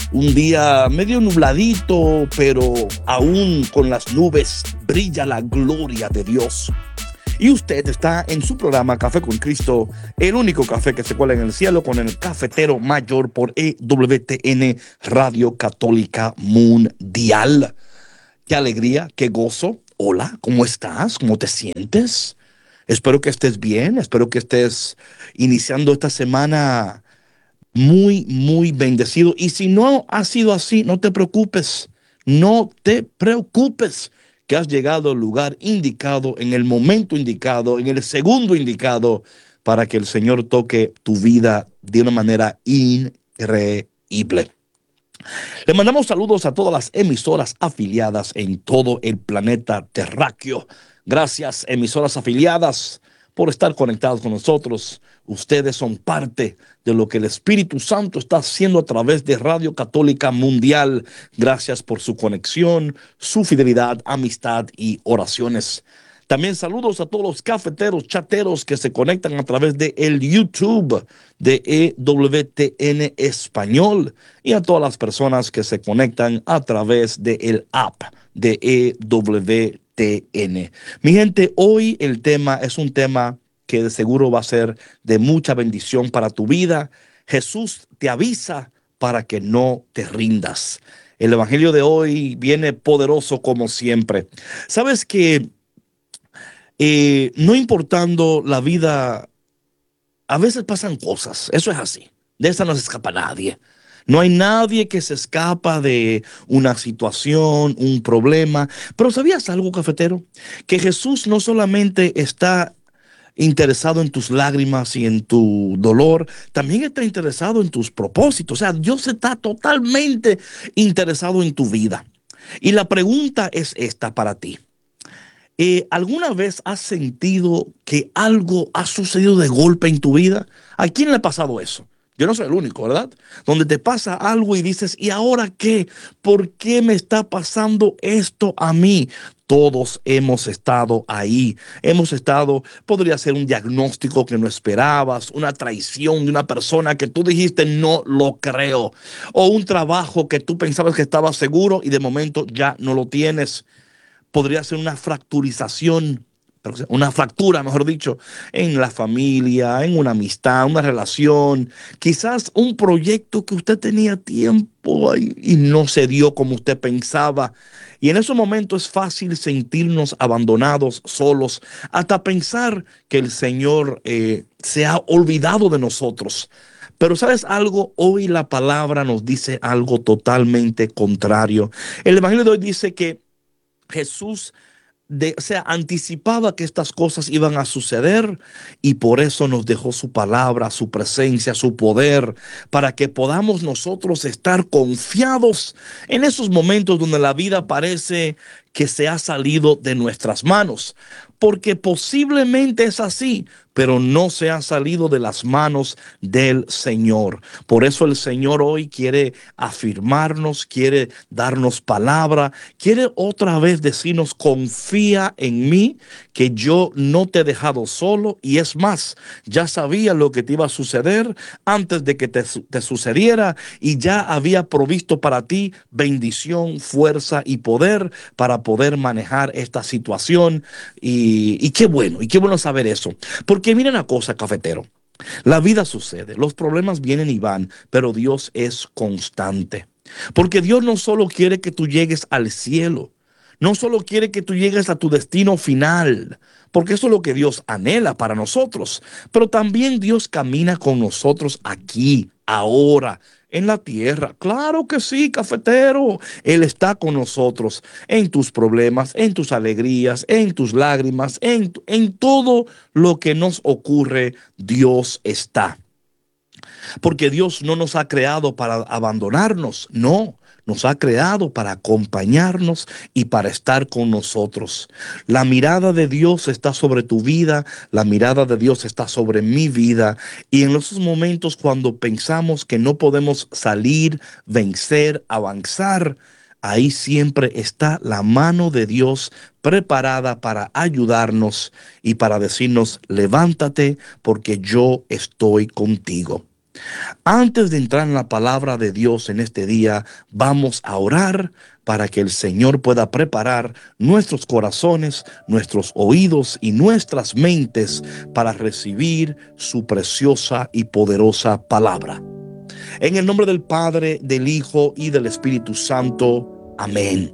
Un día medio nubladito, pero aún con las nubes brilla la gloria de Dios. Y usted está en su programa Café con Cristo, el único café que se cuela en el cielo, con el cafetero mayor por EWTN Radio Católica Mundial. Qué alegría, qué gozo. Hola, ¿cómo estás? ¿Cómo te sientes? Espero que estés bien, espero que estés iniciando esta semana muy bendecido. Y si no ha sido así, no te preocupes, no te preocupes, que has llegado al lugar indicado, en el momento indicado, en el segundo indicado, para que el Señor toque tu vida de una manera increíble. Le mandamos saludos a todas las emisoras afiliadas en todo el planeta terráqueo. Gracias, emisoras afiliadas, por estar conectados con nosotros. Ustedes son parte de lo que el Espíritu Santo está haciendo a través de Radio Católica Mundial. Gracias por su conexión, su fidelidad, amistad y oraciones. También saludos a todos los cafeteros, chateros que se conectan a través de el YouTube de EWTN Español y a todas las personas que se conectan a través del app de EWTN. Mi gente, hoy el tema es un tema que de seguro va a ser de mucha bendición para tu vida. Jesús te avisa para que no te rindas. El evangelio de hoy viene poderoso como siempre. ¿Sabes que no importando la vida, a veces pasan cosas? Eso es así. De esa no se escapa nadie. No hay nadie que se escapa de una situación, un problema. Pero ¿sabías algo, cafetero? Que Jesús no solamente está interesado en tus lágrimas y en tu dolor, también está interesado en tus propósitos. O sea, Dios está totalmente interesado en tu vida. Y la pregunta es esta para ti. ¿Alguna vez has sentido que algo ha sucedido de golpe en tu vida? ¿A quién le ha pasado eso? Yo no soy el único, ¿verdad? Donde te pasa algo y dices, ¿y ahora qué? ¿Por qué me está pasando esto a mí? Todos hemos estado ahí. Hemos estado, podría ser un diagnóstico que no esperabas, una traición de una persona que tú dijiste, no lo creo. O un trabajo que tú pensabas que estabas seguro y de momento ya no lo tienes. Podría ser una fractura, mejor dicho, en la familia, en una amistad, una relación, quizás un proyecto que usted tenía tiempo y no se dio como usted pensaba. Y en esos momentos es fácil sentirnos abandonados, solos, hasta pensar que el Señor se ha olvidado de nosotros. Pero ¿sabes algo? Hoy la palabra nos dice algo totalmente contrario. El Evangelio de hoy dice que Jesús anticipaba que estas cosas iban a suceder y por eso nos dejó su palabra, su presencia, su poder, para que podamos nosotros estar confiados en esos momentos donde la vida parece que se ha salido de nuestras manos. Porque posiblemente es así, pero no se ha salido de las manos del Señor. Por eso el Señor hoy quiere afirmarnos, quiere darnos palabra, quiere otra vez decirnos, confía en mí, que yo no te he dejado solo. Y es más, ya sabía lo que te iba a suceder antes de que te sucediera y ya había provisto para ti bendición, fuerza y poder para poder manejar esta situación. Y qué bueno saber eso. Porque miren una cosa, cafetero. La vida sucede, los problemas vienen y van, pero Dios es constante. Porque Dios no solo quiere que tú llegues al cielo, no solo quiere que tú llegues a tu destino final, porque eso es lo que Dios anhela para nosotros, pero también Dios camina con nosotros aquí, ahora, en la tierra. Claro que sí, cafetero. Él está con nosotros en tus problemas, en tus alegrías, en tus lágrimas, en todo lo que nos ocurre. Dios está. Porque Dios no nos ha creado para abandonarnos, no. Nos ha creado para acompañarnos y para estar con nosotros. La mirada de Dios está sobre tu vida, la mirada de Dios está sobre mi vida. Y en esos momentos cuando pensamos que no podemos salir, vencer, avanzar, ahí siempre está la mano de Dios preparada para ayudarnos y para decirnos, levántate porque yo estoy contigo. Antes de entrar en la palabra de Dios en este día, vamos a orar para que el Señor pueda preparar nuestros corazones, nuestros oídos y nuestras mentes para recibir su preciosa y poderosa palabra. En el nombre del Padre, del Hijo y del Espíritu Santo. Amén.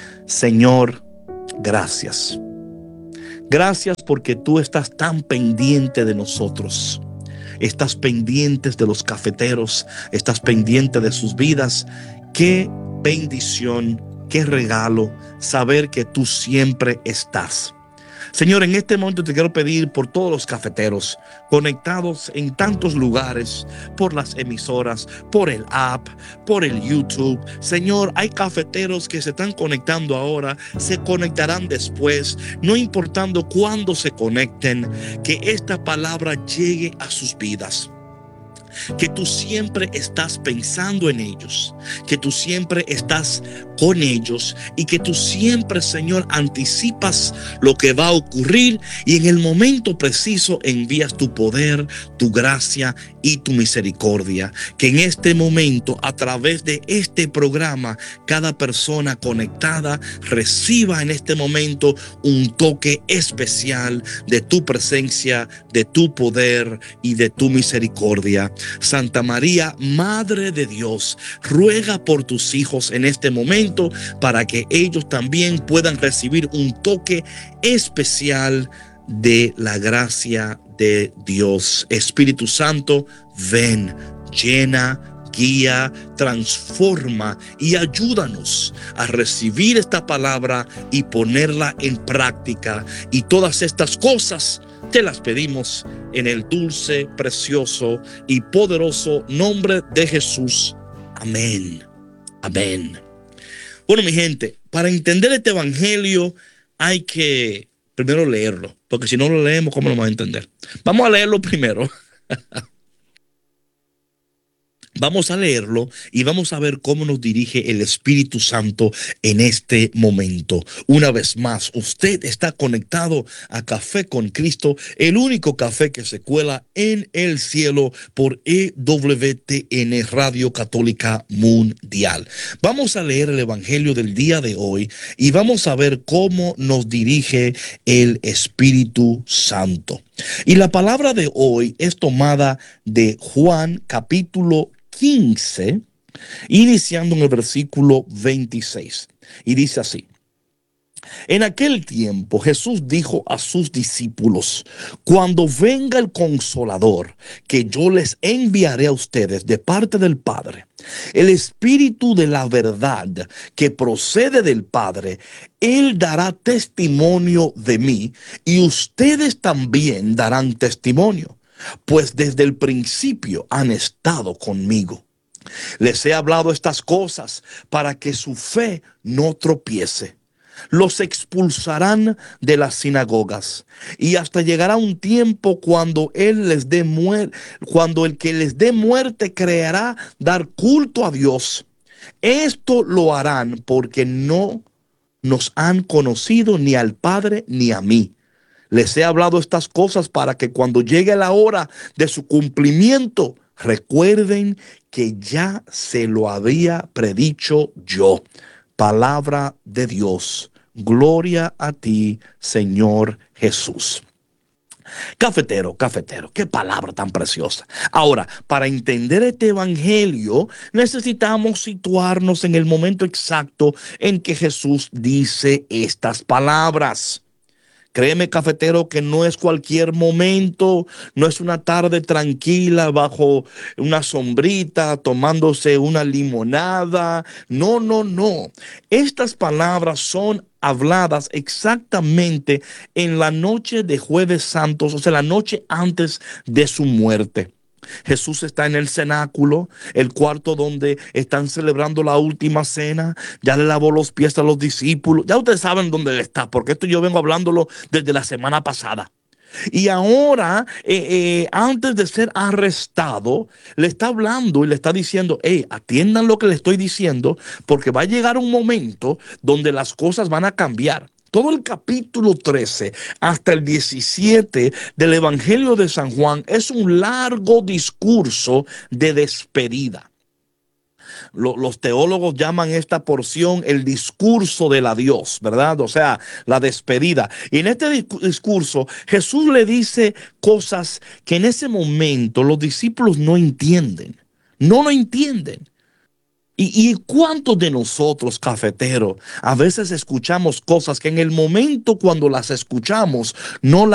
Señor, gracias. Gracias porque tú estás tan pendiente de nosotros. Estás pendientes de los cafeteros, estás pendiente de sus vidas. Qué bendición, qué regalo saber que tú siempre estás. Señor, en este momento te quiero pedir por todos los cafeteros conectados en tantos lugares, por las emisoras, por el app, por el YouTube. Señor, hay cafeteros que se están conectando ahora, se conectarán después, no importando cuándo se conecten, que esta palabra llegue a sus vidas. Que tú siempre estás pensando en ellos, que tú siempre estás con ellos y que tú siempre, Señor, anticipas lo que va a ocurrir y en el momento preciso envías tu poder, tu gracia y tu misericordia. Que en este momento, a través de este programa, cada persona conectada reciba en este momento un toque especial de tu presencia, de tu poder y de tu misericordia. Santa María, Madre de Dios, ruega por tus hijos en este momento para que ellos también puedan recibir un toque especial de la gracia de Dios. Espíritu Santo, ven, llena, guía, transforma y ayúdanos a recibir esta palabra y ponerla en práctica. Y todas estas cosas te las pedimos en el dulce, precioso y poderoso nombre de Jesús. Amén. Amén. Bueno, mi gente, para entender este evangelio hay que primero leerlo, porque si no lo leemos, ¿cómo lo vamos a entender? Vamos a leerlo primero. Vamos a leerlo y vamos a ver cómo nos dirige el Espíritu Santo en este momento. Una vez más, usted está conectado a Café con Cristo, el único café que se cuela en el cielo por EWTN Radio Católica Mundial. Vamos a leer el Evangelio del día de hoy y vamos a ver cómo nos dirige el Espíritu Santo. Y la palabra de hoy es tomada de Juan capítulo 15, iniciando en el versículo 26. Y dice así: en aquel tiempo Jesús dijo a sus discípulos: cuando venga el Consolador, que yo les enviaré a ustedes de parte del Padre, el Espíritu de la verdad que procede del Padre, Él dará testimonio de mí, y ustedes también darán testimonio, pues desde el principio han estado conmigo. Les he hablado estas cosas para que su fe no tropiece. Los expulsarán de las sinagogas y hasta llegará un tiempo cuando cuando el que les dé muerte creerá dar culto a Dios. Esto lo harán porque no nos han conocido ni al Padre ni a mí. Les he hablado estas cosas para que cuando llegue la hora de su cumplimiento, recuerden que ya se lo había predicho yo. Palabra de Dios. Gloria a ti, Señor Jesús. Cafetero, cafetero, qué palabra tan preciosa. Ahora, para entender este evangelio, necesitamos situarnos en el momento exacto en que Jesús dice estas palabras. Créeme, cafetero, que no es cualquier momento, no es una tarde tranquila bajo una sombrita tomándose una limonada. No, no, no. Estas palabras son habladas exactamente en la noche de Jueves Santos, o sea, la noche antes de su muerte. Jesús está en el cenáculo, el cuarto donde están celebrando la última cena. Ya le lavó los pies a los discípulos. Ya ustedes saben dónde él está, porque esto yo vengo hablándolo desde la semana pasada. Y ahora, antes de ser arrestado, le está hablando y le está diciendo: hey, atiendan lo que le estoy diciendo, porque va a llegar un momento donde las cosas van a cambiar. Todo el capítulo 13 hasta el 17 del Evangelio de San Juan es un largo discurso de despedida. Los teólogos llaman esta porción el discurso del adiós, ¿verdad? O sea, la despedida. Y en este discurso Jesús le dice cosas que en ese momento los discípulos no entienden. No lo entienden. ¿Y cuántos de nosotros, cafeteros, a veces escuchamos cosas que en el momento cuando las escuchamos no las